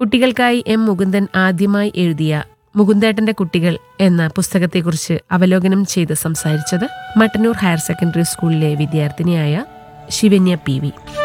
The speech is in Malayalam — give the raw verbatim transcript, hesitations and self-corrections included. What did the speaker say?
കുട്ടികൾക്കായി എം മുകുന്ദൻ ആദ്യമായി എഴുതിയ മുകുന്ദേട്ടന്റെ കുട്ടികൾ എന്ന പുസ്തകത്തെക്കുറിച്ച് അവലോകനം ചെയ്ത് സംസാരിച്ചത് മട്ടന്നൂർ ഹയർ സെക്കൻഡറി സ്കൂളിലെ വിദ്യാർത്ഥിനിയായ ശിവന്യ പി വി.